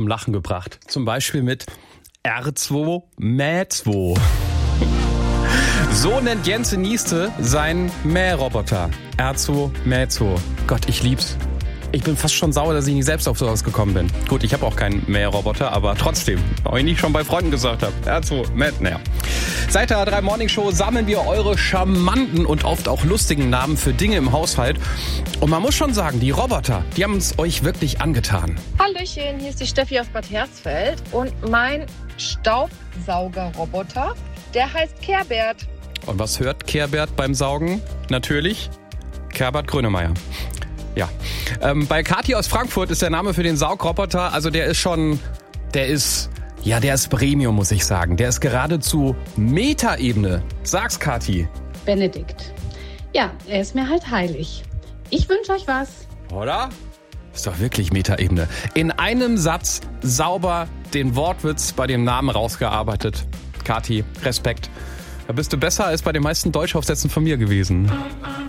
Lachen gebracht. Zum Beispiel mit R2-Mäh2. So nennt Jense Nieste seinen Mähroboter. R2-Mäh2. Gott, ich lieb's. Ich bin fast schon sauer, dass ich nicht selbst auf sowas gekommen bin. Gut, ich habe auch keinen Mähroboter, aber trotzdem, auch ich nicht schon bei Freunden gesagt habe. Naja. Seit der A3 Morning Show sammeln wir eure charmanten und oft auch lustigen Namen für Dinge im Haushalt. Und man muss schon sagen, die Roboter, die haben es euch wirklich angetan. Hallöchen, hier ist die Steffi aus Bad Hersfeld und mein Staubsaugerroboter, der heißt Kerbert. Und was hört Kerbert beim Saugen? Natürlich Kerbert Grönemeyer. Ja, bei Kathi aus Frankfurt ist der Name für den Saugroboter, also der ist Premium, muss ich sagen. Der ist geradezu Metaebene. Sag's, Kathi. Benedikt. Ja, er ist mir halt heilig. Ich wünsche euch was. Oder? Ist doch wirklich Metaebene. In einem Satz sauber den Wortwitz bei dem Namen rausgearbeitet. Kathi, Respekt. Da bist du besser als bei den meisten Deutschaufsätzen von mir gewesen.